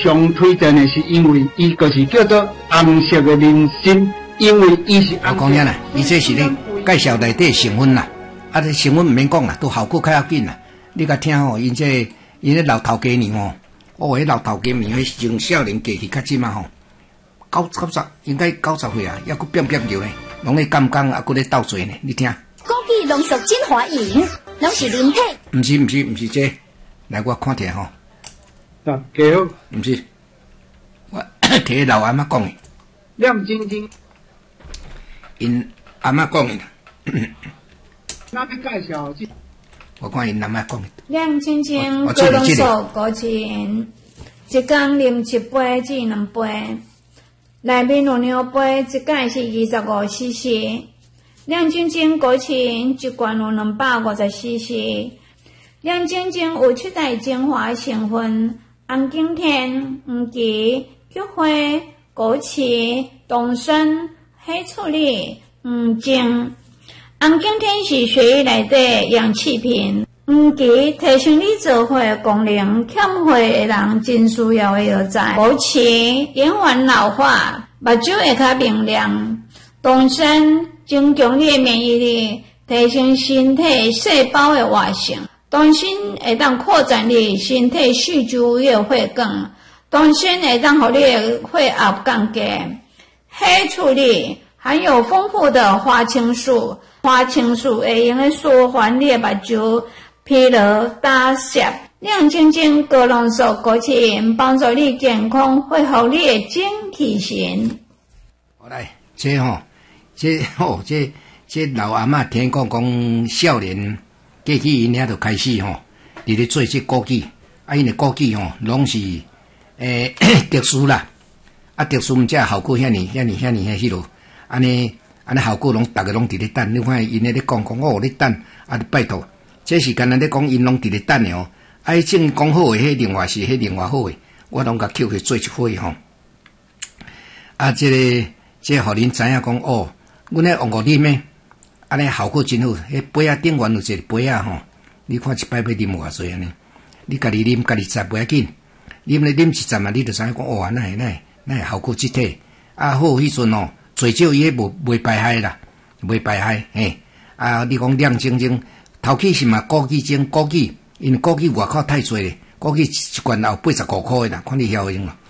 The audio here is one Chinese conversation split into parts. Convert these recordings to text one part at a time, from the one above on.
常推荐的是因为伊就是叫做红色的人参，因为伊是我讲啦，伊这是咧介绍内底成分啦，啊，这成分唔免讲啦，都效果较要紧啦。你甲听吼，因咧老头家年吼，迄老头家年迄从少年过去较即嘛吼，90应该90岁啊，还佫变叫咧，拢咧干工啊，佫咧斗做呢，你听。 枸杞浓缩精华饮，拢是人体。 毋是这，来我看听吼。 啊，几好。 毋是，我摕老阿嬷讲的。 亮晶晶。 因阿嬷讲的。 那个介绍这。 我看因阿嬷讲的。 亮晶晶高浓缩枸杞，一天啉1杯至2杯，内面有2杯，一盖是25cc。亮晶晶枸杞一罐有250cc。亮晶晶有7大精华成分：红景天、黄芪、菊花、枸杞、冬参、黑醋栗、黄精。红景天是血液内底氧气瓶，黄芪提升你造血功能，欠血的人真需要的药材。枸杞延缓老化，目睭会较明亮。冬参增强你的免疫力，提升身体细胞的活性。冬参会当扩展你身体细胞的血管，冬参会当让你的血压降低。黑醋栗含有丰富的花青素，花青素会用来舒缓你的目睭疲劳、打涩。亮晶晶高浓缩枸杞帮助你健康，恢复你的精气神。 好来，这老阿嬷听讲少年过去因遐就开始伫咧做这枸杞，啊，因的枸杞拢是特殊啦，啊，特殊毋才效果遐尼迄落，安尼效果拢逐个拢伫咧等。你看因咧讲咧等，啊，拜托，这时间咧讲因拢伫咧等的啊，正讲好诶，迄另外是迄另外好诶，我拢甲捡去做一回啊，这互恁知影讲阮咧王五啉诶，安尼效果真好。迄杯仔顶原有一个杯仔你看一摆要啉偌济安尼，你家己啉，家己知不要紧。啉一站啊，你就知影讲那效果即体啊好。迄阵最少伊迄袂排害啦，袂排害嘿。啊，你讲亮晶晶，头起是嘛枸杞精枸杞，因为枸杞外口太济咧，枸杞一罐有85块啦，看你晓用咯。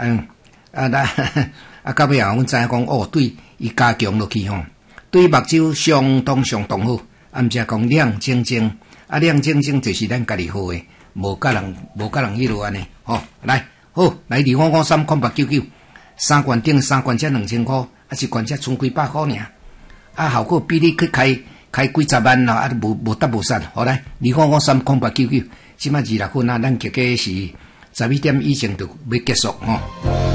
到尾啊，阮知影讲对伊加强落去对目睭相当好。毋则讲亮晶晶，啊，亮晶晶就是咱家己好诶，无甲人迄落安尼来来2553空899，三罐顶3罐才2000块，啊，一罐才剩几百块尔，啊，效果比你去开几十万啦，啊，无得无散。好来2553空899，即摆26分啊，咱这个是12点以前就要结束